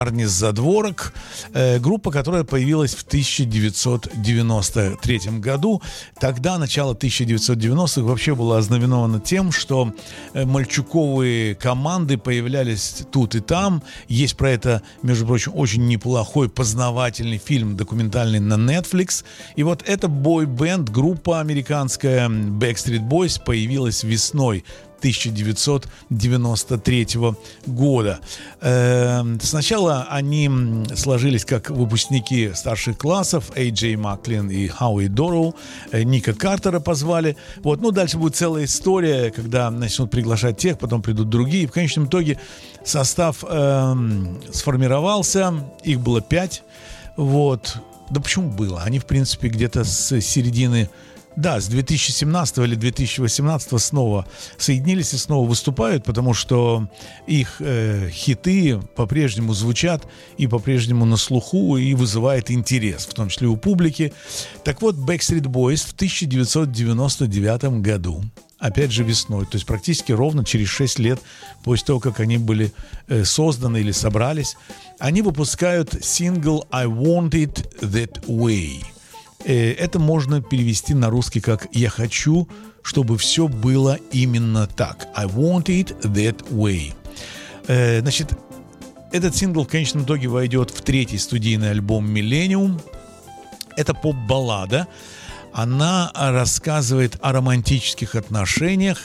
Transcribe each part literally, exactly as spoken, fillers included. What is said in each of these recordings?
парни с задворок, э, группа, которая появилась в тысяча девятьсот девяносто третьем году. Тогда, начало тысяча девятьсот девяностых, вообще было ознаменовано тем, что э, мальчуковые команды появлялись тут и там. Есть про это, между прочим, очень неплохой познавательный фильм документальный на Netflix. И вот эта бой-бенд, группа американская Backstreet Boys, появилась весной тысяча девятьсот девяносто третьего года. Э, сначала они сложились как выпускники старших классов, Эй Джей Маклин и Хауи Дороу. Э, Ника Картера позвали. Вот. Ну, дальше будет целая история, когда начнут приглашать тех, потом придут другие. И в конечном итоге состав э, сформировался. Их было пять. Вот. Да почему было? Они, в принципе, где-то с середины... Да, с две тысячи семнадцатого или две тысячи восемнадцатого снова соединились и снова выступают, потому что их э, хиты по-прежнему звучат и по-прежнему на слуху и вызывает интерес, в том числе у публики. Так вот, Backstreet Boys в тысяча девятьсот девяносто девятом году, опять же весной, то есть практически ровно через шесть лет после того, как они были э, созданы или собрались, они выпускают сингл «I Want It That Way». Это можно перевести на русский как «Я хочу, чтобы все было именно так». I want it that way. Значит, этот сингл в конечном итоге войдет в третий студийный альбом «Millennium». Это поп-баллада. Она рассказывает о романтических отношениях,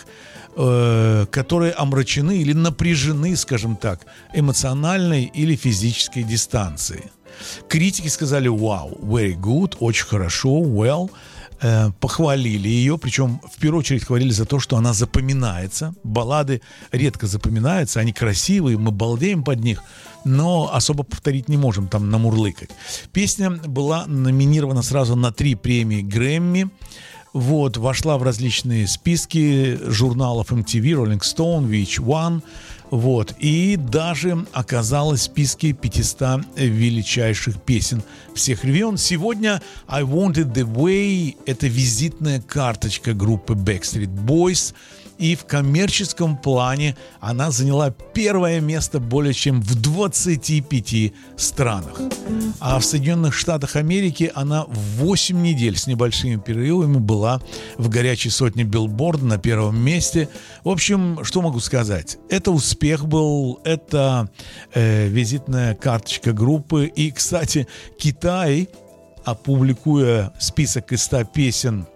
которые омрачены или напряжены, скажем так, эмоциональной или физической дистанцией. Критики сказали «Wow, very good», очень хорошо, well, э, похвалили ее, причем в первую очередь хвалили за то, что она запоминается. Баллады редко запоминаются, они красивые, мы балдеем под них, но особо повторить не можем, там намурлыкать. Песня была номинирована сразу на три премии Грэмми. Вот, вошла в различные списки журналов эм ти ви, Rolling Stone, ви эйч один, вот, и даже оказалась в списке пятисот величайших песен всех времен. Сегодня I Want It The Way — это визитная карточка группы Backstreet Boys, и в коммерческом плане она заняла первое место более чем в двадцати пяти странах. А в Соединенных Штатах Америки она восемь недель с небольшими перерывами была в горячей сотне Billboard на первом месте. В общем, что могу сказать? Это успех был, это э, визитная карточка группы. И, кстати, Китай, опубликуя список из ста песен,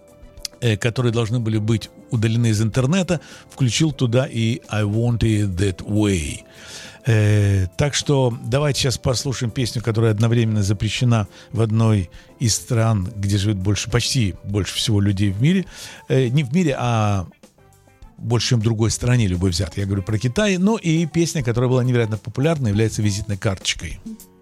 э, которые должны были быть удалены из интернета, включил туда и I Want It That Way. Э, так что давайте сейчас послушаем песню, которая одновременно запрещена в одной из стран, где живет больше, почти больше всего людей в мире. Э, не в мире, а больше, чем в другой стране, любой взят. Я говорю про Китай. Ну и песня, которая была невероятно популярна, является визитной карточкой.